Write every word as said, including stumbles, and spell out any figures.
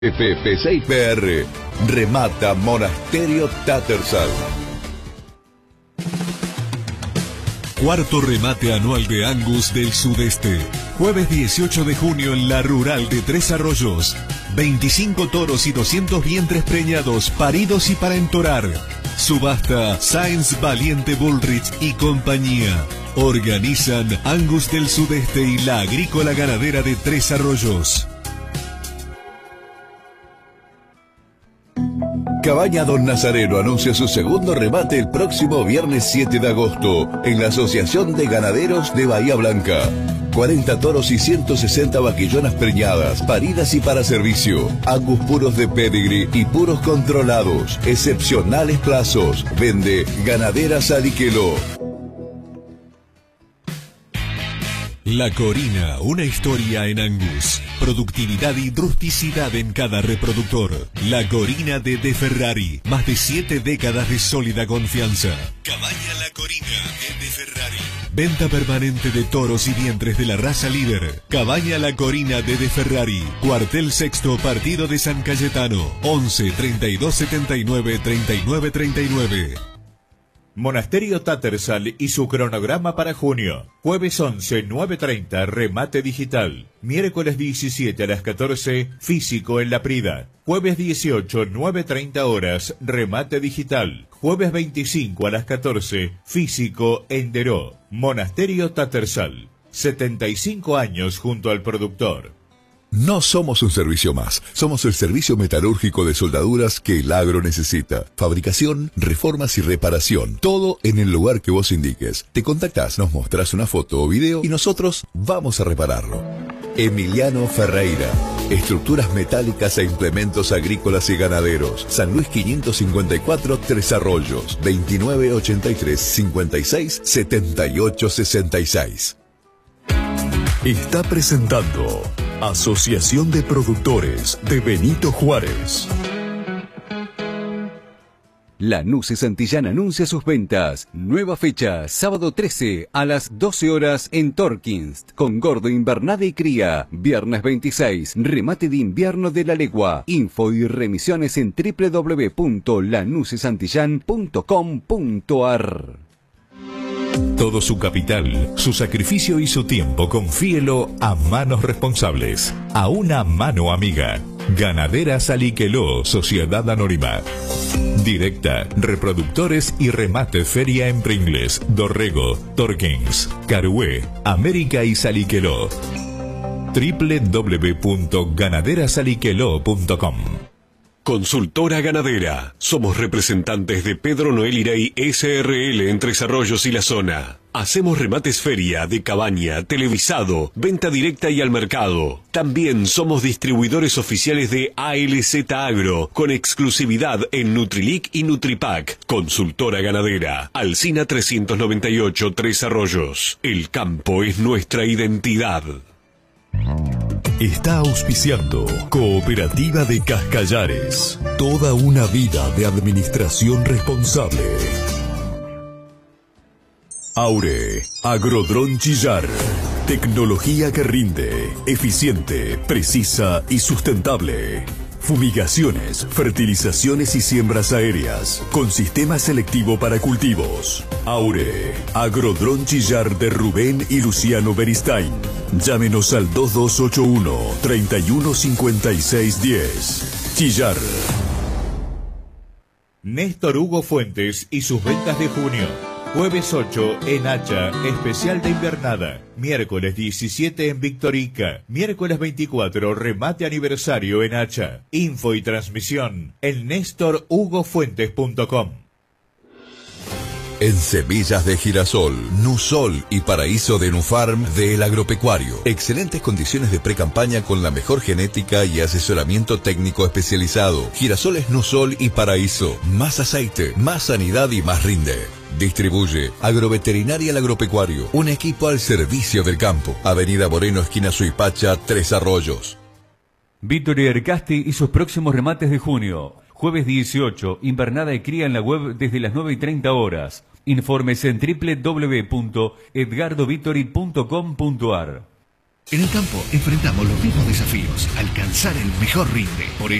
P P seis P R. Remata Monasterio Tattersall. Cuarto remate anual de Angus del Sudeste. Jueves dieciocho de junio en la Rural de Tres Arroyos. veinticinco toros y doscientos vientres preñados, paridos y para entorar. Subasta Sáenz Valiente Bullrich y compañía. Organizan Angus del Sudeste y la Agrícola Ganadera de Tres Arroyos. Cabaña Don Nazareno anuncia su segundo remate el próximo viernes siete de agosto en la Asociación de Ganaderos de Bahía Blanca. cuarenta toros y ciento sesenta vaquillonas preñadas, paridas y para servicio. Angus puros de pedigree y puros controlados. Excepcionales plazos. Vende Ganaderas Aliqueló. La Corina, una historia en Angus. Productividad y rusticidad en cada reproductor. La Corina de De Ferrari. Más de siete décadas de sólida confianza. Cabaña La Corina de De Ferrari. Venta permanente de toros y vientres de la raza líder. Cabaña La Corina de De Ferrari. Cuartel Sexto, Partido de San Cayetano. once, treinta y dos, setenta y nueve, treinta y nueve, treinta y nueve. Monasterio Tattersall y su cronograma para junio. Jueves once, nueve treinta, remate digital. Miércoles diecisiete a las catorce, físico en La Prida. Jueves dieciocho, nueve treinta horas, remate digital. Jueves veinticinco a las catorce, físico en Deró. Monasterio Tattersall. setenta y cinco años junto al productor. No somos un servicio más, somos el servicio metalúrgico de soldaduras que el agro necesita. Fabricación, reformas y reparación, todo en el lugar que vos indiques. Te contactás, nos mostrás una foto o video y nosotros vamos a repararlo. Emiliano Ferreira, estructuras metálicas e implementos agrícolas y ganaderos. San Luis quinientos cincuenta y cuatro, Tres Arroyos, veintinueve ochenta y tres, cincuenta y seis, setenta y ocho sesenta y seis. Está presentando Asociación de Productores de Benito Juárez. Lanuse Santillán anuncia sus ventas. Nueva fecha, sábado trece a las doce horas en Torkins, con gordo invernada y cría. Viernes veintiséis, remate de invierno de la legua. Info y remisiones en doble u doble u doble u punto lanuse santillán punto com punto a r. Todo su capital, su sacrificio y su tiempo, confíelo a manos responsables, a una mano amiga. Ganaderas Aliqueló, Sociedad Anónima. Directa, reproductores y remate feria en Pringles, Dorrego, Torkins, Carué, América y Saliqueló. doble u doble u doble u punto ganaderas aliqueló punto com. Consultora Ganadera. Somos representantes de Pedro Noel Irey S R L en Tres Arroyos y la zona. Hacemos remates feria, de cabaña, televisado, venta directa y al mercado. También somos distribuidores oficiales de A L Z Agro, con exclusividad en Nutrilic y Nutripack. Consultora Ganadera. Alsina trescientos noventa y ocho, Tres Arroyos. El campo es nuestra identidad. Está auspiciando Cooperativa de Cascallares. Toda una vida de administración responsable. Aure, Agrodrón Chillar. Tecnología que rinde, eficiente, precisa y sustentable. Fumigaciones, fertilizaciones y siembras aéreas, con sistema selectivo para cultivos. Aure, Agrodrón Chillar de Rubén y Luciano Beristain. Llámenos al dos dos ocho uno, tres uno cinco seis uno cero. Chillar. Néstor Hugo Fuentes y sus ventas de junio. Jueves ocho en Hacha, especial de invernada. Miércoles diecisiete en Victorica. Miércoles veinticuatro, remate aniversario en Hacha. Info y transmisión en nestor hugo fuentes punto com. En semillas de girasol, Nusol y paraíso de Nufarm de El Agropecuario. Excelentes condiciones de pre-campaña con la mejor genética y asesoramiento técnico especializado. Girasoles Nusol y paraíso. Más aceite, más sanidad y más rinde. Distribuye Agroveterinaria El Agropecuario. Un equipo al servicio del campo. Avenida Moreno, esquina Suipacha, Tres Arroyos. Víctor Ercasti y sus próximos remates de junio. Jueves dieciocho, invernada y cría en la web desde las nueve y treinta horas. Informes en doble u doble u doble u punto edgardo vittori punto com punto a r. En el campo enfrentamos los mismos desafíos, alcanzar el mejor rinde. Por